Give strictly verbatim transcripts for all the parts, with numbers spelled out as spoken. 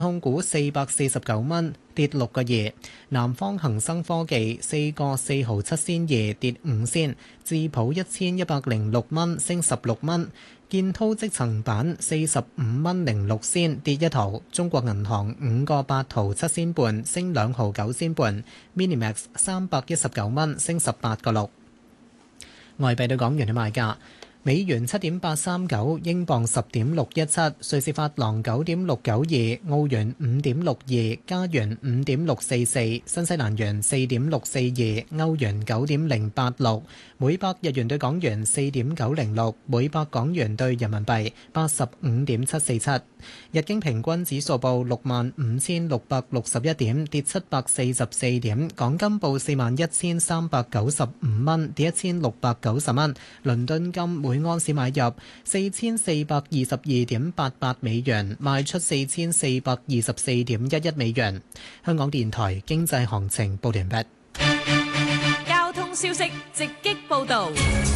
控股四百四十九蚊，跌六個二。南方恒生科技四個四毫七仙二，跌五仙。智普一千一百零六蚊，升十六蚊。建滔積層板四十五蚊零六仙，跌一毫。中國銀行五個八毫七仙半，升兩毫九仙半。Minimax 三百一十九蚊，升十八個六。外幣對港元嘅賣價。美元七點八三九，英鎊十點六一七，瑞士法郎九點六九二，澳元五點六二，加元五點六四四，新西蘭元四點六四二，歐元九點零八六，每百日元對港元四點九零六，每百港元對人民幣八十五點七四七。日經平均指數報六萬五千六百六十一點，跌七百四十四點。港金報四萬一千三百九十五蚊，跌一千六百九十蚊。倫敦金每安士買入四千四百二十二點八八美元，賣出四千四百二十四點一一美元。香港電台經濟行情報完畢。 交通消息直擊報導。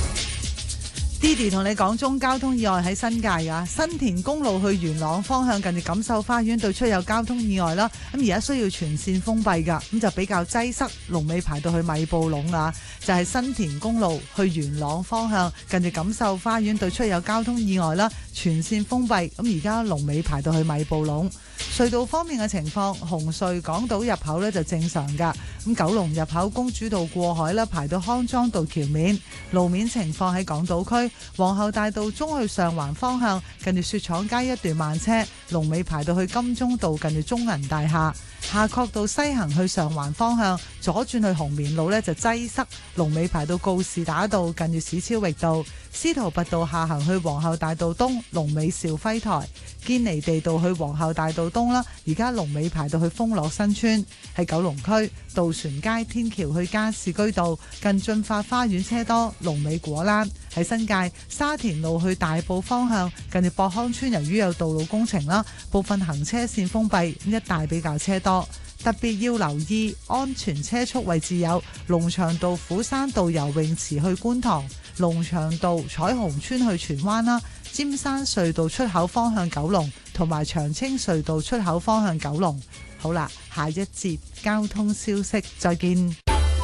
Didi 同你講中交通意外喺新界㗎，新田公路去元朗方向近住錦繡花園對出有交通意外啦，咁而家需要全線封閉㗎，咁就比較擠塞，龍尾排到去米埔隴啊，就係、是、新田公路去元朗方向近住錦繡花園對出有交通意外啦，全線封閉，咁而家龍尾排到去米埔隴。隧道方面嘅情況，紅隧港島入口呢就正常㗎，咁九龍入口公主道過海啦，排到康莊道橋面。路面情況喺港島區皇后大道中去上環方向近住雪廠街一段慢車，龍尾排到去金鐘道近住中銀大廈。夏慤道西行去上環方向左轉去紅棉路呢就擠塞，龍尾排到告士打道近住史超域道。司徒拔道下行去皇后大道東，龍尾兆輝台。堅尼地道去皇后大道東啦，而家龍尾排到去豐樂新村。喺九龍區渡船街天橋去加士居道近駿發花園車多，龍尾果欄。喺新界沙田路去大埔方向近住博康村，由於有道路工程啦，部分行車線封閉，一帶比較車多。特別要留意安全車速位置有龍翔道虎山道游泳池去觀塘、龍翔道彩虹村去荃灣啦、尖山隧道出口方向九龍同埋長青隧道出口方向九龍。好啦，下一節交通消息再見。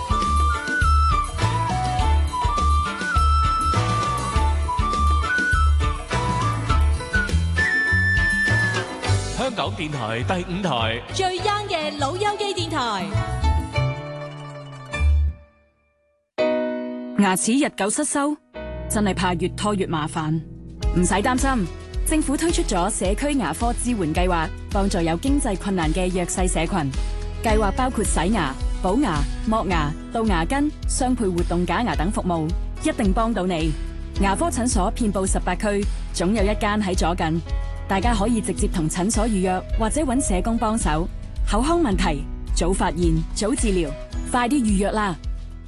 香港電台第五台最 young 嘅老友記電台。 牙齒日久失修，真係怕越拖越麻煩。唔使擔心，政府推出咗社區牙科支援計劃，幫助有經濟困難嘅弱勢社群。計劃包括洗牙、補牙、剝牙、到牙根、雙配活動假牙等服務，一定幫到你。牙科診所遍佈十八區，總有一間喺左近。大家可以直接同診所預約，或者揾社工幫手。口腔問題，早發現，早治療，快啲預約啦！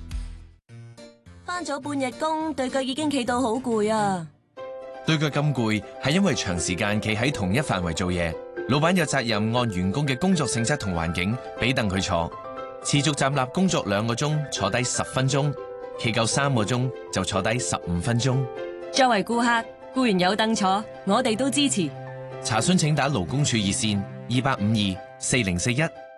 返咗半日工，對腳已經企到好攰啊！ 對腳咁攰，係因為長時間企喺同一範圍做嘢。老闆有責任按員工嘅工作性質同環境，俾凳佢坐。持續站立工作兩個鐘，坐低十分鐘；企夠三個鐘，就坐低十五分鐘。 作為顧客，固然有凳坐，我哋都支持。 查詢請打勞工處熱線二八五二四零四一。